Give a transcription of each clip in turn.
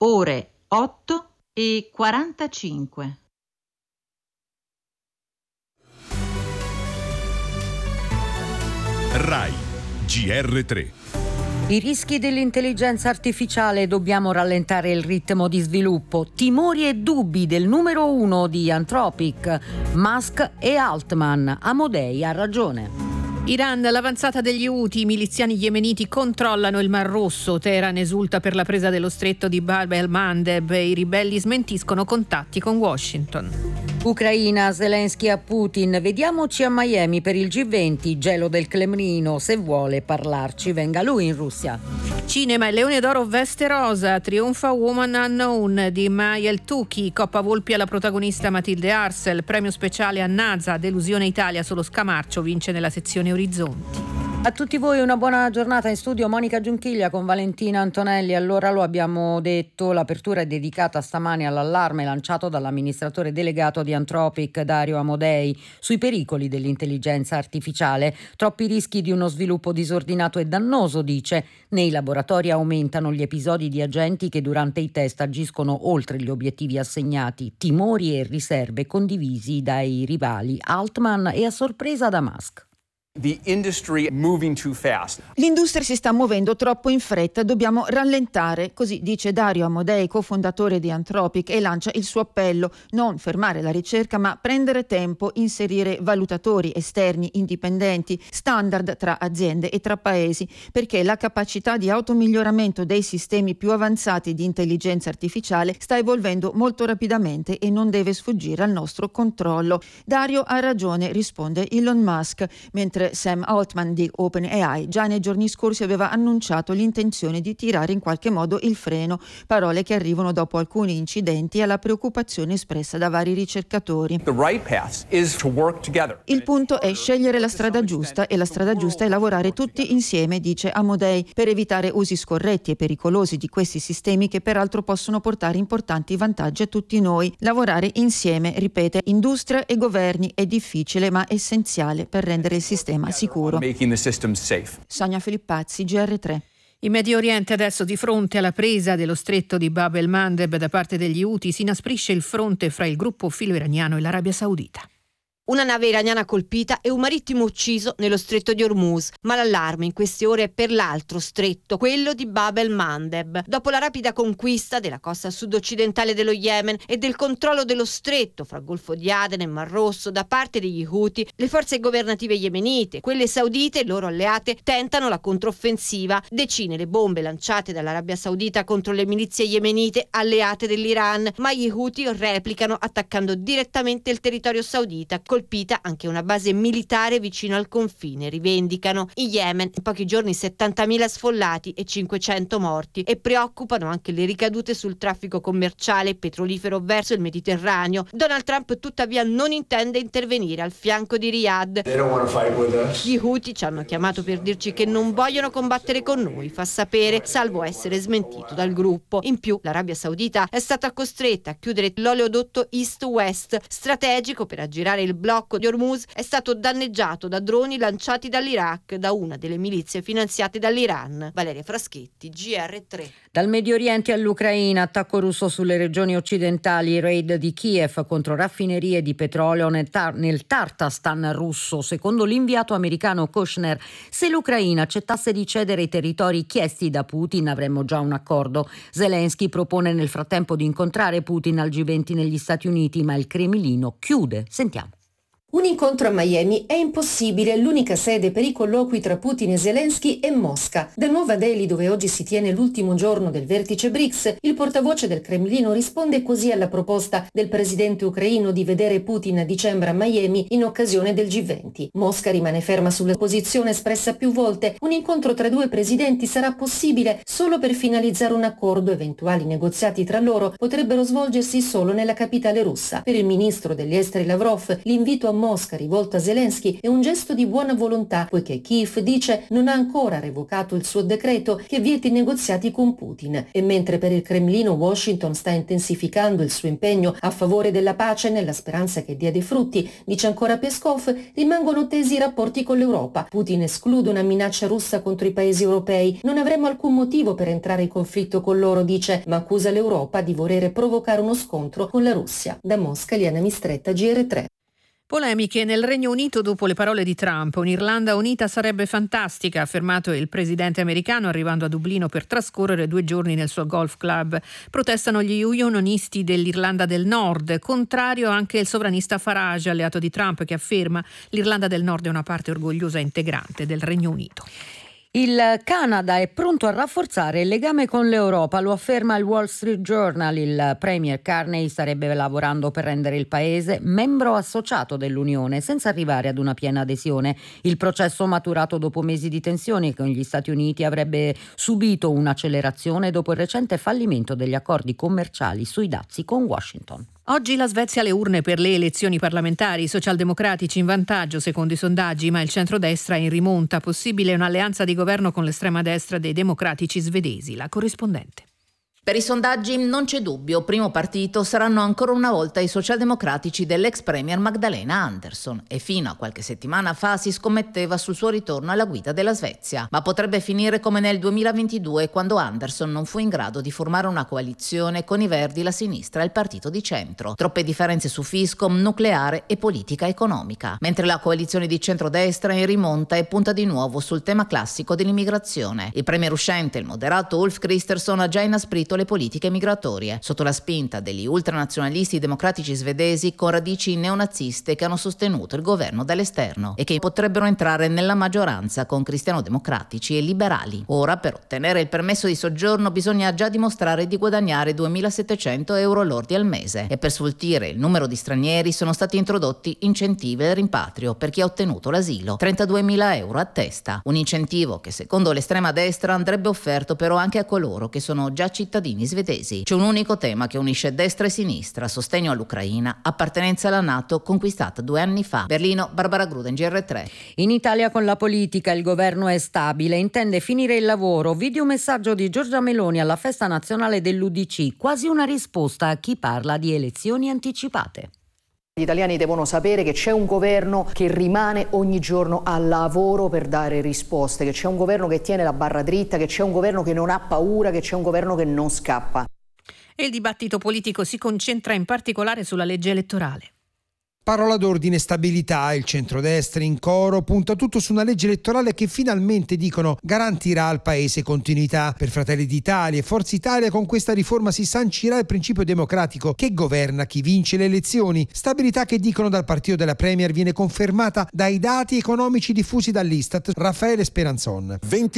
ore 8:45. RAI GR3. I rischi dell'intelligenza artificiale, dobbiamo rallentare il ritmo di sviluppo. Timori e dubbi del numero 1 di Anthropic, Musk e Altman. Amodei ha ragione. Iran, l'avanzata degli Houthi, i miliziani yemeniti controllano il Mar Rosso. Teheran esulta per la presa dello stretto di Bab el-Mandeb e i ribelli smentiscono contatti con Washington. Ucraina, Zelensky a Putin, vediamoci a Miami per il G20, gelo del Cremlino, se vuole parlarci venga lui in Russia. Cinema, il Leone d'Oro veste rosa, trionfa Woman Unknown di Mayel Tuki, Coppa Volpi alla protagonista Matilde Arcel, premio speciale a NASA, delusione Italia, solo Scamarcio vince nella sezione Orizzonti. A tutti voi una buona giornata, in studio Monica Giunchiglia con Valentina Antonelli. Allora, lo abbiamo detto, l'apertura è dedicata stamani all'allarme lanciato dall'amministratore delegato di Anthropic Dario Amodei sui pericoli dell'intelligenza artificiale. Troppi rischi di uno sviluppo disordinato e dannoso, dice. Nei laboratori aumentano gli episodi di agenti che durante i test agiscono oltre gli obiettivi assegnati, timori e riserve condivisi dai rivali Altman e a sorpresa da Musk. L'industria si sta muovendo troppo in fretta, dobbiamo rallentare, così dice Dario Amodei, cofondatore di Anthropic, e lancia il suo appello: non fermare la ricerca ma prendere tempo, inserire valutatori esterni indipendenti, standard tra aziende e tra paesi, perché la capacità di automiglioramento dei sistemi più avanzati di intelligenza artificiale sta evolvendo molto rapidamente e non deve sfuggire al nostro controllo. Dario ha ragione, risponde Elon Musk, mentre Sam Altman di OpenAI già nei giorni scorsi aveva annunciato l'intenzione di tirare in qualche modo il freno, parole che arrivano dopo alcuni incidenti e alla preoccupazione espressa da vari ricercatori. Il punto è scegliere la strada giusta e la strada giusta è lavorare tutti insieme, dice Amodei, per evitare usi scorretti e pericolosi di questi sistemi che peraltro possono portare importanti vantaggi a tutti noi. Lavorare insieme, ripete, industria e governi è difficile ma essenziale per rendere il sistema sicuro. Sonia Filippazzi, GR3. In Medio Oriente adesso, di fronte alla presa dello stretto di Bab el-Mandeb da parte degli Houthi, si inasprisce il fronte fra il gruppo filo iraniano e l'Arabia Saudita. Una nave iraniana colpita e un marittimo ucciso nello stretto di Hormuz, ma l'allarme in queste ore è per l'altro stretto, quello di Bab el-Mandeb. Dopo la rapida conquista della costa sud-occidentale dello Yemen e del controllo dello stretto fra Golfo di Aden e Mar Rosso da parte degli Houthi, le forze governative yemenite, quelle saudite e loro alleate tentano la controffensiva. Decine le bombe lanciate dall'Arabia Saudita contro le milizie yemenite alleate dell'Iran, ma gli Houthi replicano attaccando direttamente il territorio saudita. Colpita anche una base militare vicino al confine, rivendicano. In Yemen in pochi giorni 70.000 sfollati e 500 morti, e preoccupano anche le ricadute sul traffico commerciale e petrolifero verso il Mediterraneo. Donald Trump tuttavia non intende intervenire al fianco di Riyadh. Gli Houthi ci hanno chiamato per dirci che non vogliono combattere con noi, fa sapere, salvo essere smentito dal gruppo. In più l'Arabia Saudita è stata costretta a chiudere l'oleodotto East-West, strategico per aggirare il blocco di Hormuz, è stato danneggiato da droni lanciati dall'Iraq da una delle milizie finanziate dall'Iran. Valeria Fraschetti, GR3. Dal Medio Oriente all'Ucraina, attacco russo sulle regioni occidentali, raid di Kiev contro raffinerie di petrolio nel Tartastan russo. Secondo l'inviato americano Kushner, se l'Ucraina accettasse di cedere i territori chiesti da Putin avremmo già un accordo. Zelensky propone nel frattempo di incontrare Putin al G20 negli Stati Uniti, ma il Cremlino chiude. Sentiamo. Un incontro a Miami è impossibile, l'unica sede per i colloqui tra Putin e Zelensky è Mosca. Da Nuova Delhi, dove oggi si tiene l'ultimo giorno del vertice BRICS, il portavoce del Cremlino risponde così alla proposta del presidente ucraino di vedere Putin a dicembre a Miami in occasione del G20. Mosca rimane ferma sulla posizione espressa più volte: un incontro tra due presidenti sarà possibile solo per finalizzare un accordo, eventuali negoziati tra loro potrebbero svolgersi solo nella capitale russa. Per il ministro degli esteri Lavrov l'invito a Mosca rivolto a Zelensky è un gesto di buona volontà, poiché Kiev dice non ha ancora revocato il suo decreto che vieta i negoziati con Putin. E mentre per il Cremlino Washington sta intensificando il suo impegno a favore della pace nella speranza che dia dei frutti, dice ancora Peskov, rimangono tesi i rapporti con l'Europa. Putin esclude una minaccia russa contro i paesi europei. Non avremmo alcun motivo per entrare in conflitto con loro, dice, ma accusa l'Europa di volere provocare uno scontro con la Russia. Da Mosca, Liana Mistretta, GR3. Polemiche nel Regno Unito dopo le parole di Trump. Un'Irlanda unita sarebbe fantastica, ha affermato il presidente americano arrivando a Dublino per trascorrere 2 giorni nel suo golf club. Protestano gli unionisti dell'Irlanda del Nord, contrario anche il sovranista Farage, alleato di Trump, che afferma l'Irlanda del Nord è una parte orgogliosa e integrante del Regno Unito. Il Canada è pronto a rafforzare il legame con l'Europa, lo afferma il Wall Street Journal. Il premier Carney starebbe lavorando per rendere il paese membro associato dell'Unione, senza arrivare ad una piena adesione. Il processo maturato dopo mesi di tensioni con gli Stati Uniti avrebbe subito un'accelerazione dopo il recente fallimento degli accordi commerciali sui dazi con Washington. Oggi la Svezia alle urne per le elezioni parlamentari, i socialdemocratici in vantaggio secondo i sondaggi, ma il centrodestra è in rimonta. Possibile un'alleanza di governo con l'estrema destra dei democratici svedesi. La corrispondente. Per i sondaggi non c'è dubbio, primo partito saranno ancora una volta i socialdemocratici dell'ex premier Magdalena Andersson e fino a qualche settimana fa si scommetteva sul suo ritorno alla guida della Svezia, ma potrebbe finire come nel 2022 quando Andersson non fu in grado di formare una coalizione con i Verdi, la sinistra e il partito di centro. Troppe differenze su fisco, nucleare e politica economica, mentre la coalizione di centrodestra è in rimonta e punta di nuovo sul tema classico dell'immigrazione. Il premier uscente, il moderato Ulf Kristersson, ha già inasprito le politiche migratorie, sotto la spinta degli ultranazionalisti democratici svedesi con radici neonaziste che hanno sostenuto il governo dall'esterno e che potrebbero entrare nella maggioranza con cristiano-democratici e liberali. Ora, per ottenere il permesso di soggiorno bisogna già dimostrare di guadagnare 2.700 euro lordi al mese e per sfoltire il numero di stranieri sono stati introdotti incentivi al rimpatrio per chi ha ottenuto l'asilo, 32.000 euro a testa, un incentivo che secondo l'estrema destra andrebbe offerto però anche a coloro che sono già cittadini svedesi. C'è un unico tema che unisce destra e sinistra: sostegno all'Ucraina, appartenenza alla NATO conquistata 2 anni fa. Berlino, Barbara Gruden, GR3. In Italia con la politica il governo è stabile, intende finire il lavoro. Videomessaggio di Giorgia Meloni alla festa nazionale dell'UDC, quasi una risposta a chi parla di elezioni anticipate. Gli italiani devono sapere che c'è un governo che rimane ogni giorno al lavoro per dare risposte, che c'è un governo che tiene la barra dritta, che c'è un governo che non ha paura, che c'è un governo che non scappa. E il dibattito politico si concentra in particolare sulla legge elettorale. Parola d'ordine stabilità, il centrodestra in coro punta tutto su una legge elettorale che finalmente, dicono, garantirà al paese continuità. Per Fratelli d'Italia e Forza Italia con questa riforma si sancirà il principio democratico che governa chi vince le elezioni. Stabilità che, dicono, dal partito della Premier viene confermata dai dati economici diffusi dall'Istat. Raffaele Speranzon.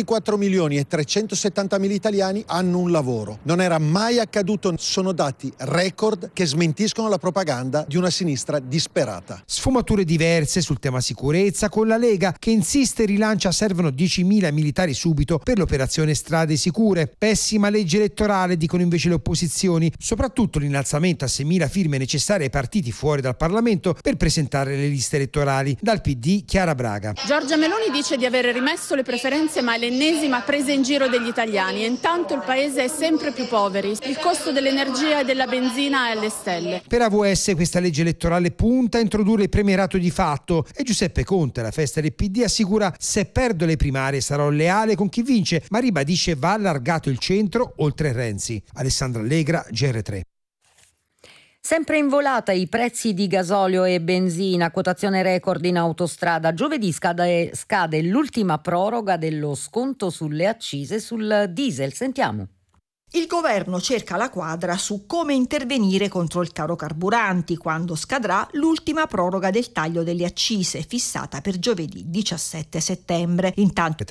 24.370.000 italiani hanno un lavoro. Non era mai accaduto, sono dati record che smentiscono la propaganda di una sinistra disperata. Sfumature diverse sul tema sicurezza, con la Lega che insiste e rilancia servono 10.000 militari subito per l'operazione Strade Sicure. Pessima legge elettorale, dicono invece le opposizioni, soprattutto l'innalzamento a 6.000 firme necessarie ai partiti fuori dal Parlamento per presentare le liste elettorali. Dal PD, Chiara Braga. Giorgia Meloni dice di aver rimesso le preferenze, ma è l'ennesima presa in giro degli italiani e intanto il paese è sempre più poveri. Il costo dell'energia e della benzina è alle stelle. Per AVS questa legge elettorale punta a introdurre il premierato di fatto e Giuseppe Conte alla festa del PD assicura: se perdo le primarie sarò leale con chi vince, ma ribadisce va allargato il centro oltre Renzi. Alessandra Allegra, GR3. Sempre in volata i prezzi di gasolio e benzina, quotazione record in autostrada. Giovedì scade l'ultima proroga dello sconto sulle accise sul diesel. Sentiamo. Il governo cerca la quadra su come intervenire contro il caro carburanti quando scadrà l'ultima proroga del taglio delle accise fissata per giovedì 17 settembre. Intanto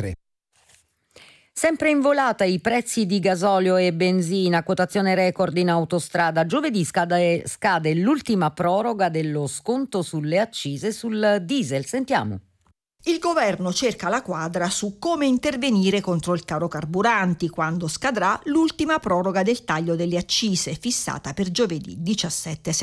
Sempre in volata i prezzi di gasolio e benzina, quotazione record in autostrada. Giovedì scade l'ultima proroga dello sconto sulle accise sul diesel. Sentiamo. il governo cerca la quadra su come intervenire contro il caro carburanti quando scadrà l'ultima proroga del taglio delle accise fissata per giovedì 17 settembre.